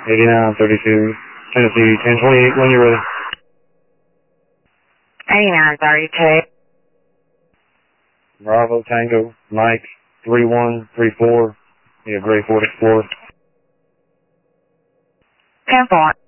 8932, Tennessee 1028, when you're ready. 8932. Bravo Tango, Mike 3134, Gray Ford Explorer. 10-4.